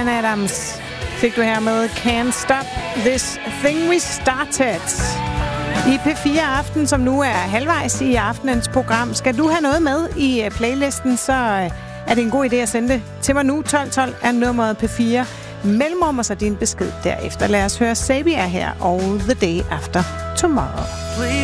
Bryan Adams fik du her med Can't Stop This Thing We Started. I P4 Aften, som nu er halvvejs i aftenens program. Skal du have noget med i playlisten, så er det en god idé at sende det til mig nu. 1212 er nummeret P4. Mellemrum og så din besked derefter. Lad os høre Sabia her og The Day After Tomorrow.